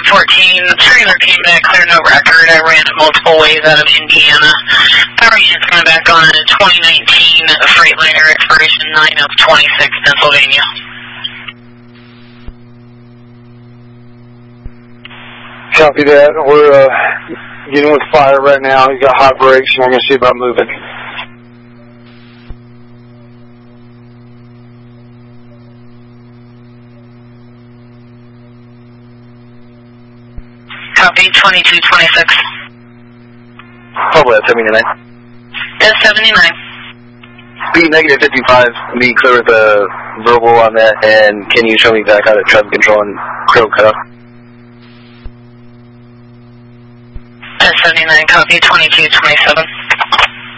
trailer came back clear, no record. I ran it multiple ways out of Indiana. Power unit's coming back on a 2019 Freightliner, expiration 9 of 26, Pennsylvania. Copy that. We're getting with fire right now. He's got hot brakes, and we're going to see about moving. Copy, 2226. Probably at 79. That's 79. Speed negative 55. Be clear with the verbal on that, and can you show me back out at traffic control and crow cutoff? That's 79, copy, 2227.